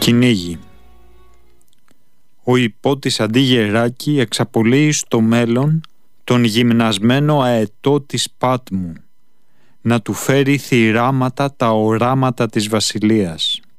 Κυνήγι. Ο υπότης Αντίγεράκη εξαπολύει στο μέλλον τον γυμνασμένο αετό της Πάτμου να του φέρει θυράματα τα οράματα της βασιλείας.